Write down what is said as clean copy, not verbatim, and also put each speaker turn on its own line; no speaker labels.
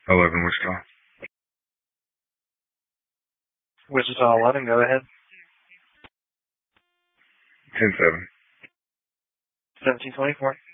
11 Wichita.
Wichita 11, go ahead.
10-7.
1724.